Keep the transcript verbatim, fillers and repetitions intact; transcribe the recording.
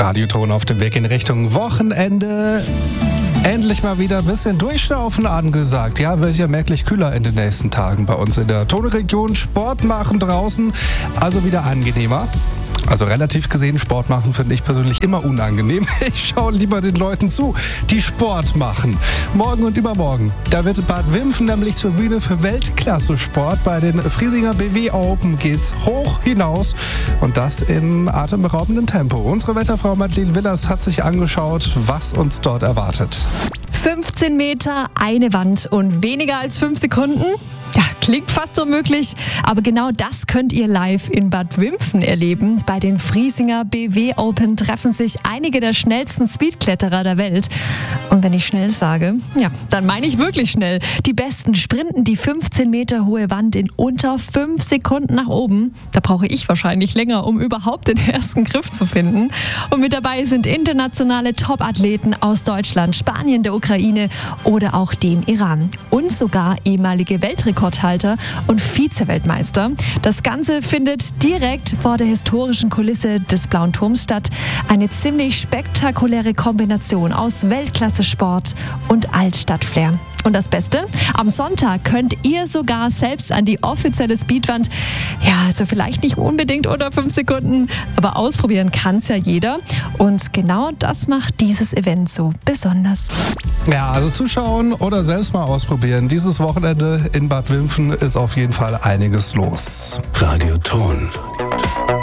Radioton auf dem Weg in Richtung Wochenende. Endlich mal wieder ein bisschen Durchschnaufen angesagt. Ja, wird ja merklich kühler in den nächsten Tagen bei uns in der Tonregion. Sport machen draußen, also wieder angenehmer. Also relativ gesehen, Sport machen finde ich persönlich immer unangenehm. Ich schaue lieber den Leuten zu, die Sport machen. Morgen und übermorgen, da wird Bad Wimpfen nämlich zur Bühne für Weltklasse-Sport. Bei den Friesinger B W Open geht's hoch hinaus und das in atemberaubendem Tempo. Unsere Wetterfrau Madeleine Willers hat sich angeschaut, was uns dort erwartet. fünfzehn Meter, eine Wand und weniger als fünf Sekunden? Ja, klingt fast unmöglich, aber genau das könnt ihr live in Bad Wimpfen erleben. Bei den Friesinger B W Open treffen sich einige der schnellsten Speedkletterer der Welt. Und wenn ich schnell sage, ja, dann meine ich wirklich schnell. Die Besten sprinten die fünfzehn Meter hohe Wand in unter fünf Sekunden nach oben. Da brauche ich wahrscheinlich länger, um überhaupt den ersten Griff zu finden. Und mit dabei sind internationale Top-Athleten aus Deutschland, Spanien, der Ukraine oder auch dem Iran. Und sogar ehemalige Weltrekordhalter und Vize-Weltmeister. Das Ganze findet direkt vor der historischen Kulisse des Blauen Turms statt. Eine ziemlich spektakuläre Kombination aus Weltklasse-Sport und Altstadt-Flair. Und das Beste? Am Sonntag könnt ihr sogar selbst an die offizielle Speedwand. Ja, also vielleicht nicht unbedingt unter fünf Sekunden, aber ausprobieren kann es ja jeder. Und genau das macht dieses Event so besonders. Ja, also zuschauen oder selbst mal ausprobieren. Dieses Wochenende in Bad Wimpfen ist auf jeden Fall einiges los. Radioton.